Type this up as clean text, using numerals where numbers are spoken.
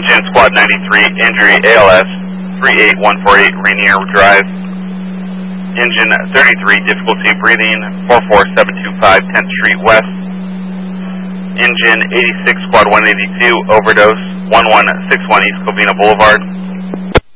Engine Squad 93, injury ALS 38148 Rainier Drive. Engine 33, difficulty breathing 44725 10th Street West. Engine 86, Squad 182, overdose 1161 East Covina Boulevard.